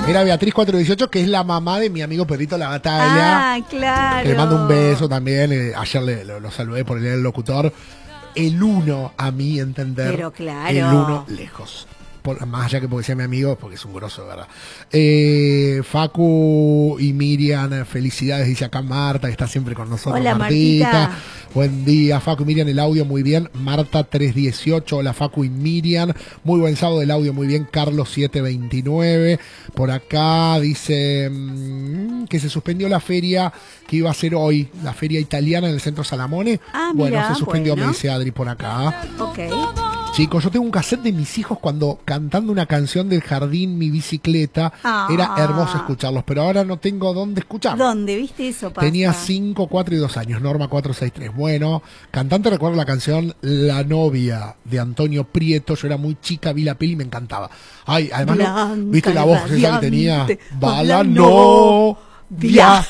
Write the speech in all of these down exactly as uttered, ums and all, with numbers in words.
Era Beatriz cuatro dieciocho, que es la mamá de mi amigo Pedrito La Batalla. Ah, claro. Que le mando un beso también. Eh, ayer le, lo, lo saludé por el locutor. El uno, a mi entender. Pero claro. El uno lejos. Por, más allá que porque sea mi amigo, porque es un grosso, de verdad. Eh, Facu y Miriam, felicidades, dice acá Marta, que está siempre con nosotros. Hola, Martita. Martita. Buen día, Facu y Miriam, el audio muy bien. Marta tres dieciocho, hola Facu y Miriam. Muy buen sábado, el audio muy bien. Carlos siete veintinueve. Por acá dice mmm, que se suspendió la feria que iba a ser hoy, la feria italiana en el centro Salamone. Ah, bueno, mira, se suspendió, bueno. me dice Adri por acá. Ok. Chicos, yo tengo un cassette de mis hijos cuando cantando una canción del jardín, mi bicicleta. Ah. Era hermoso escucharlos, pero ahora no tengo dónde escucharlos. ¿Dónde viste eso, pasa? Tenía cinco, cuatro y dos años, Norma cuatro seis tres. Bueno, cantante, recuerdo la canción La novia de Antonio Prieto. Yo era muy chica, vi la peli y me encantaba. Ay, además, Blanca, ¿no? ¿Viste la voz esa que tenía? Va la novia. novia.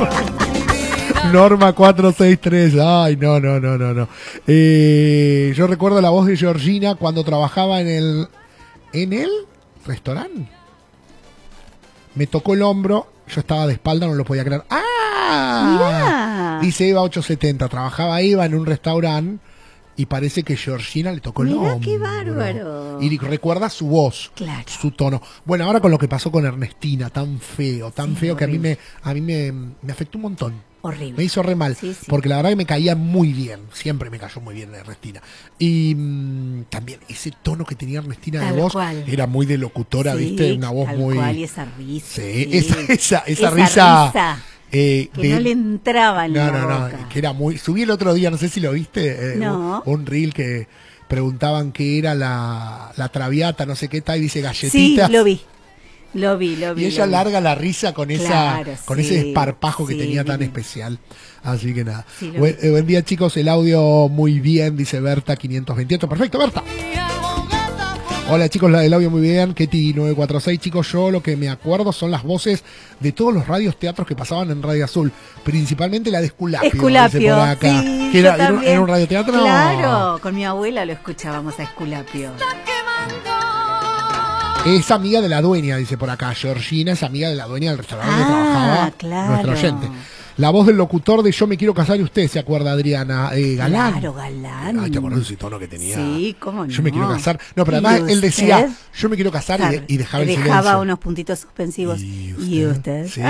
Norma cuatro seis tres. Ay, no, no, no, no, no. Eh, yo recuerdo la voz de Georgina cuando trabajaba en el en el restaurante. Me tocó el hombro, yo estaba de espalda, no lo podía creer. ¡Ah! Mirá. Dice Eva ochocientos setenta, trabajaba Eva en un restaurante y parece que Georgina le tocó el Mirá, hombro. qué bárbaro. Y recuerda su voz, Claro. su tono. Bueno, ahora con lo que pasó con Ernestina, tan feo, tan Sí, feo que a mí horrible. me a mí me, me afectó un montón. Horrible. Me hizo re mal, Sí, sí. porque la verdad que me caía muy bien, siempre me cayó muy bien Ernestina. Y mmm, también ese tono que tenía Ernestina Tal de voz cual. era muy de locutora, Sí, ¿viste? Una voz tal muy... cual, y esa risa. Sí, sí. esa, esa, esa, Esa risa... risa eh, que de- no le entraba en no, la no, no, boca. que era muy... Subí el otro día, no sé si lo viste, eh, No. un, un reel que preguntaban qué era la, la traviata, no sé qué tal, y dice Sí, galletitas. lo vi. Lo vi, lo vi. Y ella lo vi. larga la risa con esa Claro, con sí, ese desparpajo que sí, tenía tan divino. especial. Así que nada. Sí, lo buen, vi. eh, buen día, chicos. El audio muy bien, dice Berta quinientos veintiocho. Perfecto, Berta. Hola, chicos, la del audio muy bien. Ketty nueve cuatro seis. Chicos, yo lo que me acuerdo son las voces de todos los radios teatros que pasaban en Radio Azul. Principalmente la de Esculapio. Esculapio, dice por acá. sí, ¿Que era, yo era un- también. era un radioteatro? Claro, con mi abuela lo escuchábamos a Esculapio. Es amiga de la dueña, dice por acá. Georgina es amiga de la dueña del restaurante donde Ah, trabajaba claro. nuestro oyente. La voz del locutor de Yo me quiero casar y usted, ¿se acuerda, Adriana? Eh, Galán. Claro, Galán. Ay, ¿te acordás de ese tono que tenía? Sí, cómo no. Yo me quiero casar. No, pero ¿Y además él decía, usted? yo me quiero casar y, de- y dejaba el Dejaba silencio. unos puntitos suspensivos. ¿Y ¿Y usted? Sí.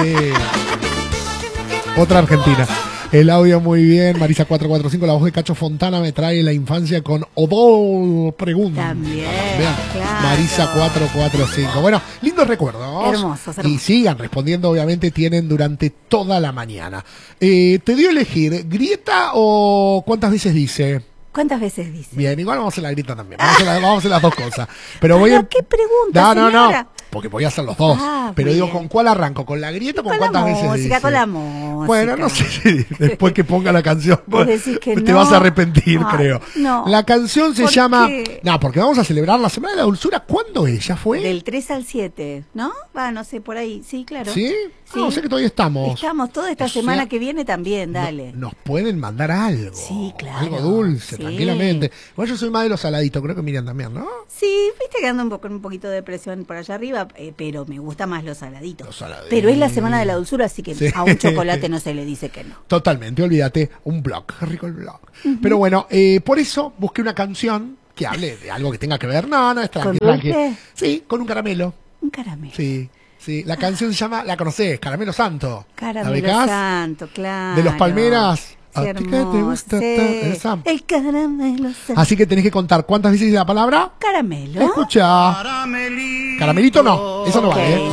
Otra argentina. El audio muy bien, Marisa cuatro cuatro cinco, la voz de Cacho Fontana me trae la infancia con Odol Pregunta. También, Vean, claro. Marisa cuatro cuatro cinco. Bueno, lindos recuerdos. Hermosos, Y hermosos. sigan respondiendo, obviamente tienen durante toda la mañana. Eh, te dio a elegir, ¿grieta o cuántas veces dice? ¿Cuántas veces dice? Bien, igual vamos a hacer la grieta también. Vamos a hacer, la- vamos a hacer las dos cosas. Pero voy ¿Pero a... qué pregunta, No, no, señora? no. Porque voy a hacer los dos. Ah, pero muy digo, bien. ¿con cuál arranco? ¿Con la grieta o con, Con la cuántas veces música, dice? con la música. Bueno, no sé si después que ponga la canción Vos decís que te no. vas a arrepentir, Ay, creo. no. La canción se ¿Por llama... qué? No, porque vamos a celebrar la Semana de la Dulzura. ¿Cuándo es? ¿Ya fue? Del tres al siete, ¿no? Va, no sé, por ahí. Sí, claro. ¿Sí? Sí. No, sé que todavía estamos. Estamos toda esta O sea, semana que viene también, No- dale. nos pueden mandar algo. Sí, claro. Algo dulce, Sí. tranquilamente. Igual yo soy más de los saladitos, creo que Miriam también, ¿no? Sí, viste que ando un poco, con un poquito de presión por allá arriba, eh, pero me gusta más los saladitos. Los saladitos. Pero es la semana de la dulzura, así que Sí. a un chocolate no se le dice que no. Totalmente, olvídate, un blog, qué rico el blog. Pero bueno, eh, por eso busqué una canción que hable de algo que tenga que ver. No, no, es tranqui, ¿Con tranqui. dulce? Sí, con un caramelo. Un caramelo. Sí, sí. La canción se llama, la conocés, Caramelo Santo. ¿La Caramelo ubicás? santo, claro. De los Palmeras. Qué ¿A ti qué te hermoso. gusta Sí. tan- esa? El caramelo santo. Así que tenés que contar cuántas veces dice la palabra. Caramelo. Escucha. Caramelito. Caramelito no, eso no Ok. vale. ¿eh?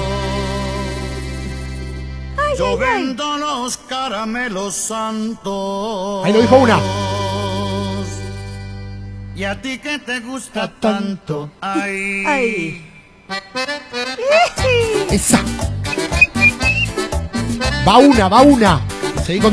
Yo vendo los caramelos santos. Ahí lo dijo una. Y a ti que te gusta Tanto. tanto. Ay. Ay. Esa. Va una, va una. Seguí con